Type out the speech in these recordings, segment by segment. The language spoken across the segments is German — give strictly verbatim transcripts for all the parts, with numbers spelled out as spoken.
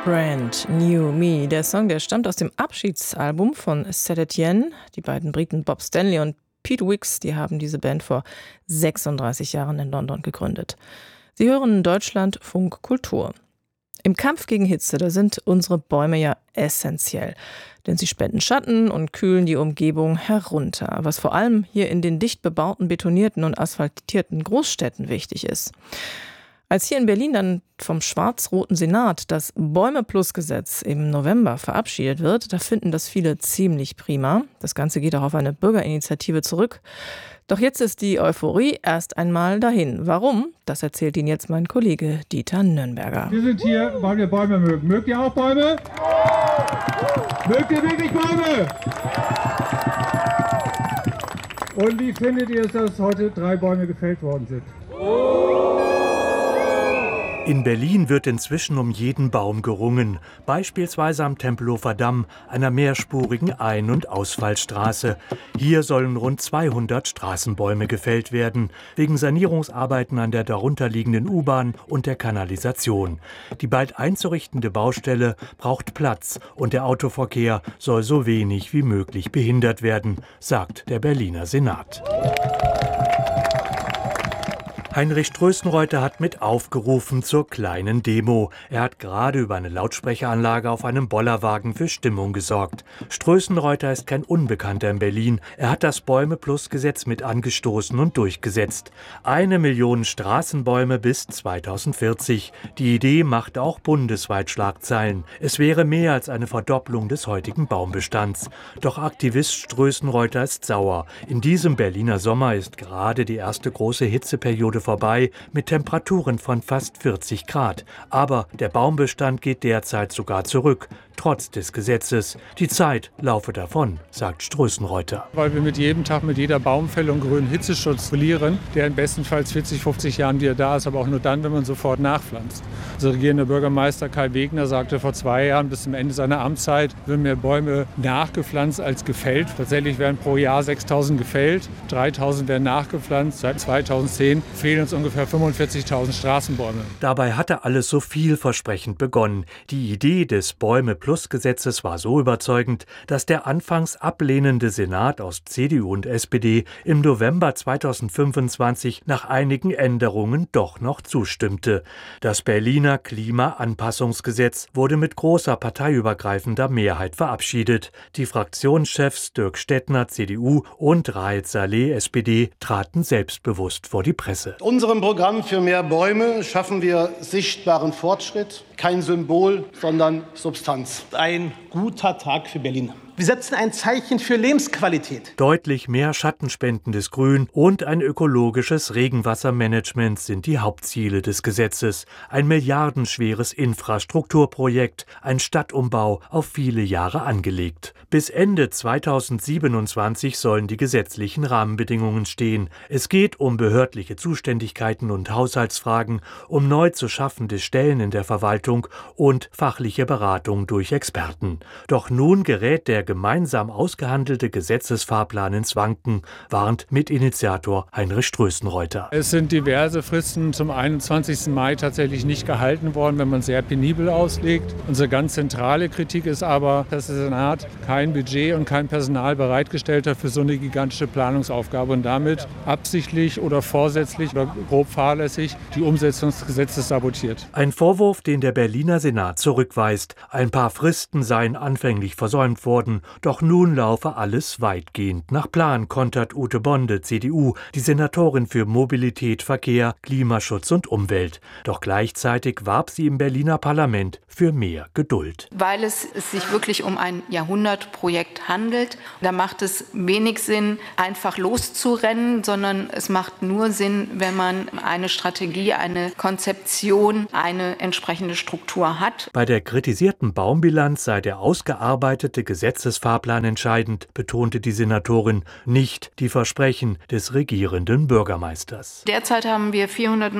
Brand New Me. Der Song, der stammt aus dem Abschiedsalbum von Saint Etienne. Die beiden Briten Bob Stanley und Pete Wicks, die haben diese Band vor sechsunddreißig Jahren in London gegründet. Sie hören Deutschlandfunk Kultur. Im Kampf gegen Hitze, da sind unsere Bäume ja essentiell. Denn sie spenden Schatten und kühlen die Umgebung herunter. Was vor allem hier in den dicht bebauten, betonierten und asphaltierten Großstädten wichtig ist. Als hier in Berlin dann vom schwarz-roten Senat das Bäume-Plus-Gesetz im November verabschiedet wird, da finden das viele ziemlich prima. Das Ganze geht auch auf eine Bürgerinitiative zurück. Doch jetzt ist die Euphorie erst einmal dahin. Warum? Das erzählt Ihnen jetzt mein Kollege Dieter Nürnberger. Wir sind hier, weil wir Bäume mögen. Mögt ihr auch Bäume? Mögt ihr wirklich Bäume? Und wie findet ihr es, dass heute drei Bäume gefällt worden sind? In Berlin wird inzwischen um jeden Baum gerungen, beispielsweise am Tempelhofer Damm, einer mehrspurigen Ein- und Ausfallstraße. Hier sollen rund zweihundert Straßenbäume gefällt werden, wegen Sanierungsarbeiten an der darunterliegenden U-Bahn und der Kanalisation. Die bald einzurichtende Baustelle braucht Platz und der Autoverkehr soll so wenig wie möglich behindert werden, sagt der Berliner Senat. Heinrich Strößenreuter hat mit aufgerufen zur kleinen Demo. Er hat gerade über eine Lautsprecheranlage auf einem Bollerwagen für Stimmung gesorgt. Strößenreuter ist kein Unbekannter in Berlin. Er hat das Bäume-Plus-Gesetz mit angestoßen und durchgesetzt. Eine Million Straßenbäume bis zweitausendvierzig. Die Idee macht auch bundesweit Schlagzeilen. Es wäre mehr als eine Verdopplung des heutigen Baumbestands. Doch Aktivist Strößenreuter ist sauer. In diesem Berliner Sommer ist gerade die erste große Hitzeperiode vorbei mit Temperaturen von fast vierzig Grad. Aber der Baumbestand geht derzeit sogar zurück, trotz des Gesetzes. Die Zeit laufe davon, sagt Strößenreuter. Weil wir mit jedem Tag, mit jeder Baumfällung grünen Hitzeschutz verlieren, der in bestenfalls vierzig, fünfzig Jahren wieder da ist, aber auch nur dann, wenn man sofort nachpflanzt. Unser regierender Bürgermeister Kai Wegner sagte vor zwei Jahren, bis zum Ende seiner Amtszeit würden mehr Bäume nachgepflanzt als gefällt. Tatsächlich werden pro Jahr sechstausend gefällt, dreitausend werden nachgepflanzt. Seit zweitausendzehn fehlen uns ungefähr fünfundvierzigtausend Straßenbäume. Dabei hatte alles so vielversprechend begonnen. Die Idee des Bäume-Plus-Gesetzes war so überzeugend, dass der anfangs ablehnende Senat aus C D U und S P D im November zweitausendfünfundzwanzig nach einigen Änderungen doch noch zustimmte. Das Berliner Klimaanpassungsgesetz wurde mit großer parteiübergreifender Mehrheit verabschiedet. Die Fraktionschefs Dirk Stettner, C D U, und Raed Saleh, S P D, traten selbstbewusst vor die Presse. Mit unserem Programm für mehr Bäume schaffen wir sichtbaren Fortschritt. Kein Symbol, sondern Substanz. Ein guter Tag für Berlin. Wir setzen ein Zeichen für Lebensqualität. Deutlich mehr schattenspendendes Grün und ein ökologisches Regenwassermanagement sind die Hauptziele des Gesetzes. Ein milliardenschweres Infrastrukturprojekt, ein Stadtumbau auf viele Jahre angelegt. Bis Ende zweitausendsiebenundzwanzig sollen die gesetzlichen Rahmenbedingungen stehen. Es geht um behördliche Zuständigkeiten und Haushaltsfragen, um neu zu schaffende Stellen in der Verwaltung und fachliche Beratung durch Experten. Doch nun gerät der gemeinsam ausgehandelte Gesetzesfahrplan ins Wanken, warnt Mitinitiator Heinrich Strößenreuter. Es sind diverse Fristen zum einundzwanzigsten Mai tatsächlich nicht gehalten worden, wenn man sehr penibel auslegt. Unsere ganz zentrale Kritik ist aber, dass der Senat kein Budget und kein Personal bereitgestellt hat für so eine gigantische Planungsaufgabe und damit absichtlich oder vorsätzlich oder grob fahrlässig die Umsetzung des Gesetzes sabotiert. Ein Vorwurf, den der Berliner Senat zurückweist. Ein paar Fristen seien anfänglich versäumt worden. Doch nun laufe alles weitgehend nach Plan, kontert Ute Bonde, C D U, die Senatorin für Mobilität, Verkehr, Klimaschutz und Umwelt. Doch gleichzeitig warb sie im Berliner Parlament für mehr Geduld. Weil es, es sich wirklich um ein Jahrhundertprojekt handelt. Da macht es wenig Sinn, einfach loszurennen, sondern es macht nur Sinn, wenn man eine Strategie, eine Konzeption, eine entsprechende Struktur hat. Bei der kritisierten Baumbilanz sei der ausgearbeitete Gesetzentwurf Gesetzesfahrplan entscheidend, betonte die Senatorin, nicht die Versprechen des regierenden Bürgermeisters. Derzeit haben wir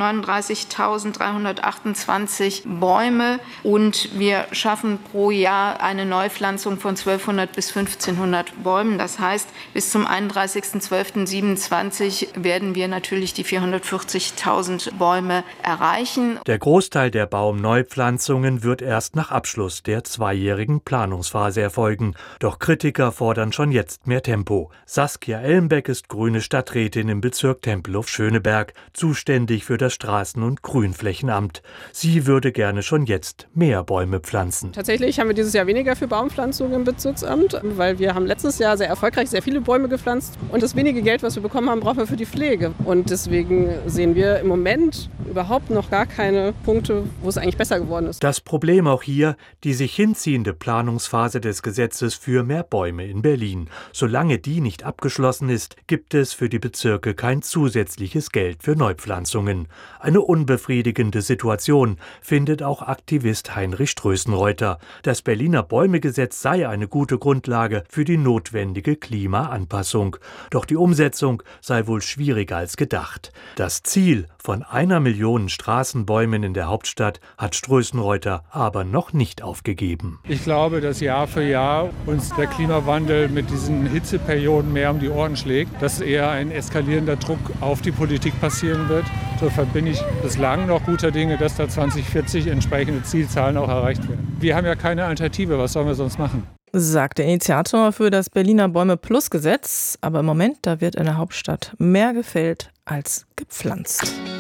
vierhundertneununddreißigtausenddreihundertachtundzwanzig Bäume und wir schaffen pro Jahr eine Neupflanzung von zwölfhundert bis fünfzehnhundert Bäumen. Das heißt, bis zum einunddreißigsten zwölften siebenundzwanzig werden wir natürlich die vierhundertvierzigtausend Bäume erreichen. Der Großteil der Baumneupflanzungen wird erst nach Abschluss der zweijährigen Planungsphase erfolgen. Doch Kritiker fordern schon jetzt mehr Tempo. Saskia Ellenbeck ist grüne Stadträtin im Bezirk Tempelhof-Schöneberg, zuständig für das Straßen- und Grünflächenamt. Sie würde gerne schon jetzt mehr Bäume pflanzen. Tatsächlich haben wir dieses Jahr weniger für Baumpflanzungen im Bezirksamt, weil wir haben letztes Jahr sehr erfolgreich sehr viele Bäume gepflanzt. Und das wenige Geld, was wir bekommen haben, brauchen wir für die Pflege. Und deswegen sehen wir im Moment überhaupt noch gar keine Punkte, wo es eigentlich besser geworden ist. Das Problem auch hier, die sich hinziehende Planungsphase des Gesetzes für mehr Bäume in Berlin. Solange die nicht abgeschlossen ist, gibt es für die Bezirke kein zusätzliches Geld für Neupflanzungen. Eine unbefriedigende Situation, findet auch Aktivist Heinrich Strößenreuter. Das Berliner Bäumegesetz sei eine gute Grundlage für die notwendige Klimaanpassung. Doch die Umsetzung sei wohl schwieriger als gedacht. Das Ziel von einer Million Straßenbäumen in der Hauptstadt hat Strößenreuter aber noch nicht aufgegeben. Ich glaube, dass Jahr für Jahr uns der Klimawandel mit diesen Hitzeperioden mehr um die Ohren schlägt, dass eher ein eskalierender Druck auf die Politik passieren wird. Insofern bin ich bislang noch guter Dinge, dass da zwanzig vierzig entsprechende Zielzahlen auch erreicht werden. Wir haben ja keine Alternative, was sollen wir sonst machen? Sagt der Initiator für das Berliner Bäume-Plus-Gesetz. Aber im Moment, da wird in der Hauptstadt mehr gefällt als gepflanzt.